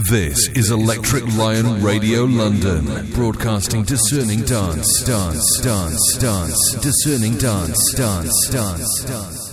This is Electric Lion Radio London, broadcasting discerning dance, discerning dance.